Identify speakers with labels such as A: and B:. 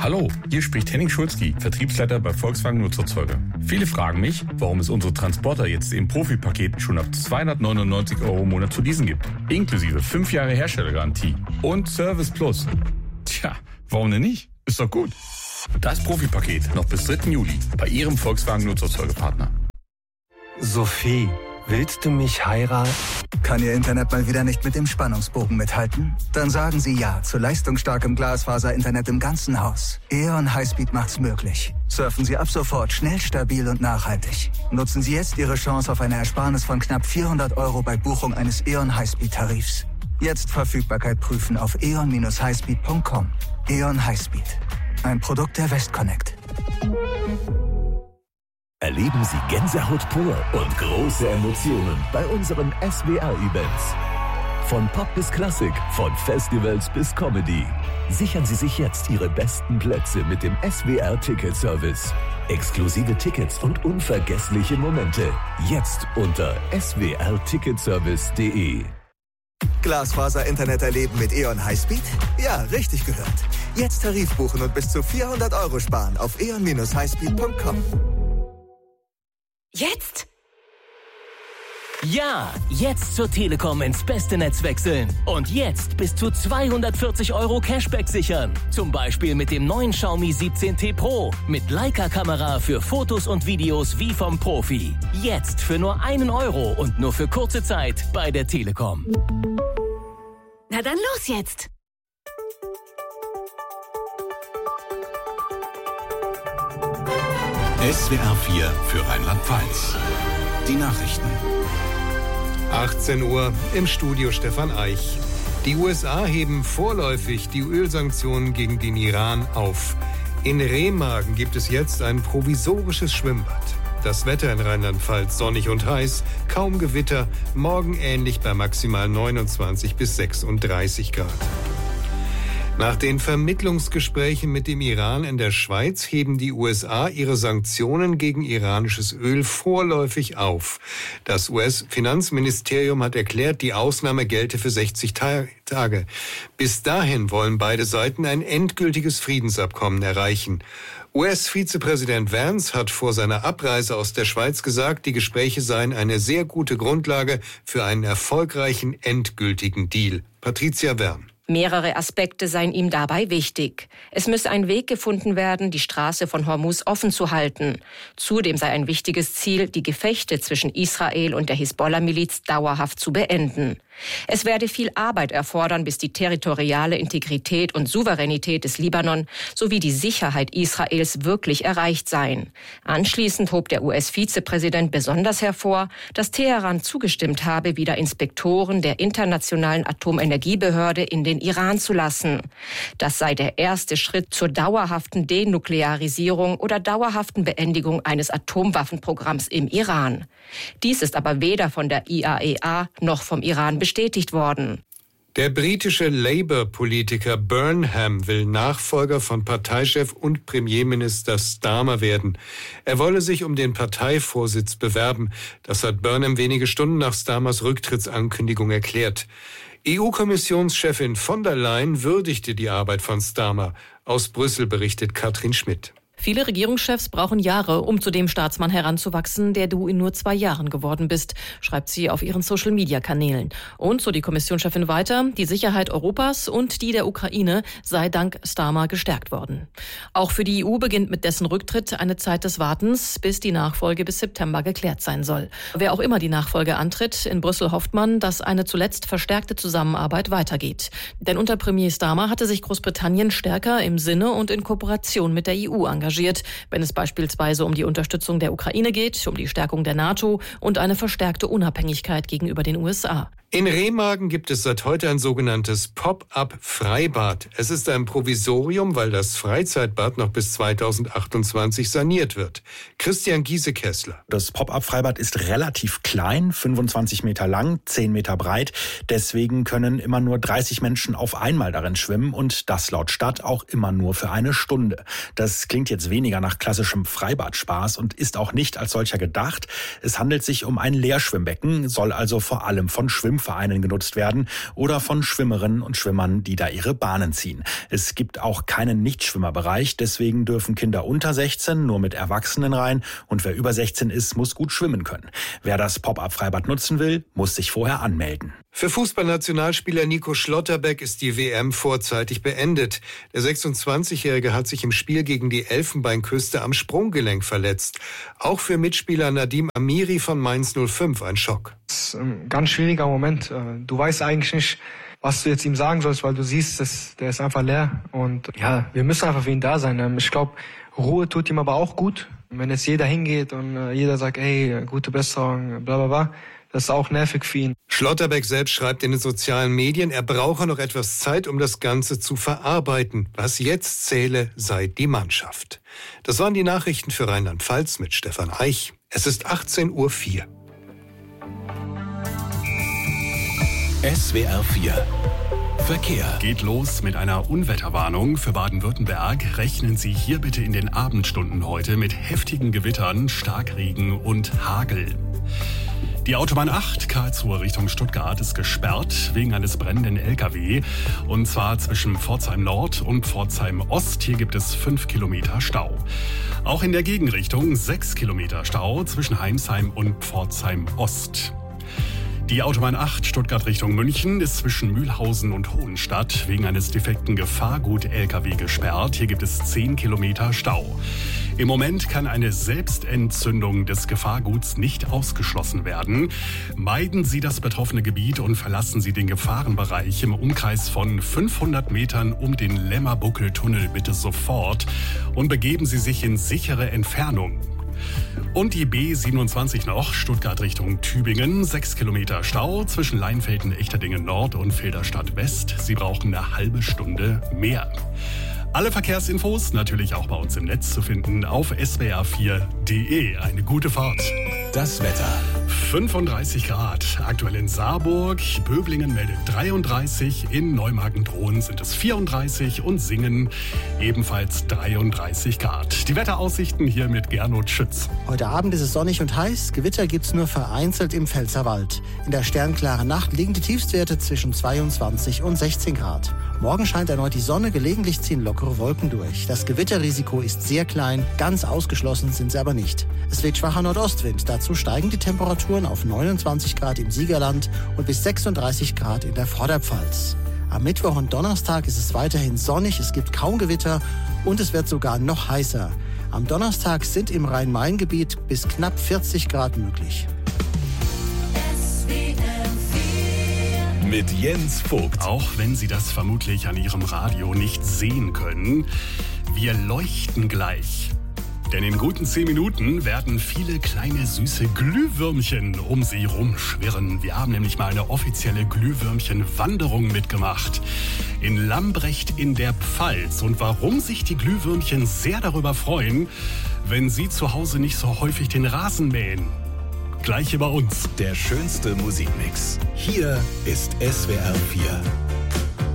A: Hallo, hier spricht Henning Schulzki, Vertriebsleiter bei Volkswagen Nutzerzeuge. Viele fragen mich, warum es unsere Transporter jetzt im Profi-Paket schon ab 299 € im Monat zu leasen gibt. Inklusive 5 Jahre Herstellergarantie und Service Plus. Tja, warum denn nicht? Ist doch gut. Das Profi-Paket noch bis 3. Juli bei Ihrem Volkswagen Nutzerzeugepartner.
B: Sophie, willst du mich heiraten?
C: Kann Ihr Internet mal wieder nicht mit dem Spannungsbogen mithalten? Dann sagen Sie ja zu leistungsstarkem Glasfaser-Internet im ganzen Haus. E.ON Highspeed macht's möglich. Surfen Sie ab sofort schnell, stabil und nachhaltig. Nutzen Sie jetzt Ihre Chance auf eine Ersparnis von knapp 400 € bei Buchung eines E.ON Highspeed-Tarifs. Jetzt Verfügbarkeit prüfen auf eon-highspeed.com. E.ON Highspeed. Ein Produkt der Westconnect.
D: Erleben Sie Gänsehaut pur und große Emotionen bei unseren SWR-Events. Von Pop bis Klassik, von Festivals bis Comedy. Sichern Sie sich jetzt Ihre besten Plätze mit dem SWR-Ticket-Service. Exklusive Tickets und unvergessliche Momente. Jetzt unter swrticketservice.de.
C: Glasfaser-Internet erleben mit E.ON Highspeed? Ja, richtig gehört. Jetzt Tarif buchen und bis zu 400 € sparen auf eon-highspeed.com.
E: Jetzt?
F: Ja, jetzt zur Telekom ins beste Netz wechseln. Und jetzt bis zu 240 € Cashback sichern. Zum Beispiel mit dem neuen Xiaomi 17T Pro. Mit Leica-Kamera für Fotos und Videos wie vom Profi. Jetzt für nur 1 € und nur für kurze Zeit bei der Telekom.
E: Na dann los jetzt!
G: SWR 4 für Rheinland-Pfalz. Die Nachrichten.
H: 18 Uhr im Studio Stefan Eich. Die USA heben vorläufig die Ölsanktionen gegen den Iran auf. In Remagen gibt es jetzt ein provisorisches Schwimmbad. Das Wetter in Rheinland-Pfalz sonnig und heiß, kaum Gewitter, morgen ähnlich bei maximal 29 bis 36 Grad. Nach den Vermittlungsgesprächen mit dem Iran in der Schweiz heben die USA ihre Sanktionen gegen iranisches Öl vorläufig auf. Das US-Finanzministerium hat erklärt, die Ausnahme gelte für 60 Tage. Bis dahin wollen beide Seiten ein endgültiges Friedensabkommen erreichen. US-Vizepräsident Vance hat vor seiner Abreise aus der Schweiz gesagt, die Gespräche seien eine sehr gute Grundlage für einen erfolgreichen endgültigen Deal. Patricia Wern.
I: Mehrere Aspekte seien ihm dabei wichtig. Es müsse ein Weg gefunden werden, die Straße von Hormuz offen zu halten. Zudem sei ein wichtiges Ziel, die Gefechte zwischen Israel und der Hisbollah-Miliz dauerhaft zu beenden. Es werde viel Arbeit erfordern, bis die territoriale Integrität und Souveränität des Libanon sowie die Sicherheit Israels wirklich erreicht seien. Anschließend hob der US-Vizepräsident besonders hervor, dass Teheran zugestimmt habe, wieder Inspektoren der Internationalen Atomenergiebehörde in den Iran zu lassen. Das sei der erste Schritt zur dauerhaften Denuklearisierung oder dauerhaften Beendigung eines Atomwaffenprogramms im Iran. Dies ist aber weder von der IAEA noch vom Iran bestätigt worden.
H: Der britische Labour-Politiker Burnham will Nachfolger von Parteichef und Premierminister Starmer werden. Er wolle sich um den Parteivorsitz bewerben. Das hat Burnham wenige Stunden nach Starmers Rücktrittsankündigung erklärt. EU-Kommissionschefin von der Leyen würdigte die Arbeit von Starmer. Aus Brüssel berichtet Katrin Schmidt.
J: Viele Regierungschefs brauchen Jahre, um zu dem Staatsmann heranzuwachsen, der du in nur 2 Jahren geworden bist, schreibt sie auf ihren Social-Media-Kanälen. Und, so die Kommissionschefin weiter, die Sicherheit Europas und die der Ukraine sei dank Starmer gestärkt worden. Auch für die EU beginnt mit dessen Rücktritt eine Zeit des Wartens, bis die Nachfolge bis September geklärt sein soll. Wer auch immer die Nachfolge antritt, in Brüssel hofft man, dass eine zuletzt verstärkte Zusammenarbeit weitergeht. Denn unter Premier Starmer hatte sich Großbritannien stärker im Sinne und in Kooperation mit der EU engagiert, wenn es beispielsweise um die Unterstützung der Ukraine geht, um die Stärkung der NATO und eine verstärkte Unabhängigkeit gegenüber den USA.
H: In Remagen gibt es seit heute ein sogenanntes Pop-up-Freibad. Es ist ein Provisorium, weil das Freizeitbad noch bis 2028 saniert wird. Christian Giese-Kessler.
K: Das Pop-up-Freibad ist relativ klein, 25 Meter lang, 10 Meter breit. Deswegen können immer nur 30 Menschen auf einmal darin schwimmen und das laut Stadt auch immer nur für 1 Stunde. Das klingt jetzt weniger nach klassischem Freibad-Spaß und ist auch nicht als solcher gedacht. Es handelt sich um ein Leerschwimmbecken, soll also vor allem von Schwimmbecken Schwimmvereinen genutzt werden oder von Schwimmerinnen und Schwimmern, die da ihre Bahnen ziehen. Es gibt auch keinen Nichtschwimmerbereich, deswegen dürfen Kinder unter 16 nur mit Erwachsenen rein und wer über 16 ist, muss gut schwimmen können. Wer das Pop-up-Freibad nutzen will, muss sich vorher anmelden.
H: Für Fußballnationalspieler Nico Schlotterbeck ist die WM vorzeitig beendet. Der 26-Jährige hat sich im Spiel gegen die Elfenbeinküste am Sprunggelenk verletzt. Auch für Mitspieler Nadim Amiri von Mainz 05 ein Schock.
L: Das ist ein ganz schwieriger Moment. Du weißt eigentlich nicht, was du jetzt ihm sagen sollst, weil du siehst, der ist einfach leer. Und ja, wir müssen einfach für ihn da sein. Ich glaube, Ruhe tut ihm aber auch gut. Wenn jetzt jeder hingeht und jeder sagt, ey, gute Besserung, bla bla bla, das ist auch nervig für ihn.
H: Schlotterbeck selbst schreibt in den sozialen Medien, er brauche noch etwas Zeit, um das Ganze zu verarbeiten. Was jetzt zähle, sei die Mannschaft. Das waren die Nachrichten für Rheinland-Pfalz mit Stefan Eich. Es ist 18:04 Uhr.
G: SWR 4 Verkehr.
M: Geht los mit einer Unwetterwarnung für Baden-Württemberg. Rechnen Sie hier bitte in den Abendstunden heute mit heftigen Gewittern, Starkregen und Hagel. Die Autobahn 8 Karlsruhe Richtung Stuttgart ist gesperrt wegen eines brennenden LKW. Und zwar zwischen Pforzheim Nord und Pforzheim Ost. Hier gibt es 5 Kilometer Stau. Auch in der Gegenrichtung 6 Kilometer Stau zwischen Heimsheim und Pforzheim Ost. Die Autobahn 8 Stuttgart Richtung München ist zwischen Mühlhausen und Hohenstadt wegen eines defekten Gefahrgut-LKW gesperrt. Hier gibt es 10 Kilometer Stau. Im Moment kann eine Selbstentzündung des Gefahrguts nicht ausgeschlossen werden. Meiden Sie das betroffene Gebiet und verlassen Sie den Gefahrenbereich im Umkreis von 500 Metern um den Lämmerbuckeltunnel bitte sofort und begeben Sie sich in sichere Entfernung. Und die B27 noch, Stuttgart Richtung Tübingen, 6 Kilometer Stau zwischen Leinfelden, Echterdingen Nord und Filderstadt West. Sie brauchen eine halbe Stunde mehr. Alle Verkehrsinfos natürlich auch bei uns im Netz zu finden auf swr4.de. Eine gute Fahrt.
G: Das Wetter.
M: 35 Grad, aktuell in Saarburg. Böblingen meldet 33, in Neumagen-Drohn sind es 34 und Singen ebenfalls 33 Grad. Die Wetteraussichten hier mit Gernot Schütz.
N: Heute Abend ist es sonnig und heiß. Gewitter gibt's nur vereinzelt im Pfälzerwald. In der sternklaren Nacht liegen die Tiefstwerte zwischen 22 und 16 Grad. Morgen scheint erneut die Sonne, gelegentlich ziehen lockere Wolken durch. Das Gewitterrisiko ist sehr klein, ganz ausgeschlossen sind sie aber nicht. Es weht schwacher Nordostwind, dazu steigen die Temperaturen auf 29 Grad im Siegerland und bis 36 Grad in der Vorderpfalz. Am Mittwoch und Donnerstag ist es weiterhin sonnig, es gibt kaum Gewitter und es wird sogar noch heißer. Am Donnerstag sind im Rhein-Main-Gebiet bis knapp 40 Grad möglich.
G: Mit Jens Vogt.
M: Auch wenn Sie das vermutlich an Ihrem Radio nicht sehen können, wir leuchten gleich. Denn in guten 10 Minuten werden viele kleine süße Glühwürmchen um Sie rumschwirren. Wir haben nämlich mal eine offizielle Glühwürmchen-Wanderung mitgemacht. In Lambrecht in der Pfalz. Und warum sich die Glühwürmchen sehr darüber freuen, wenn Sie zu Hause nicht so häufig den Rasen mähen. Gleich hier bei uns.
G: Der schönste Musikmix. Hier ist SWR 4.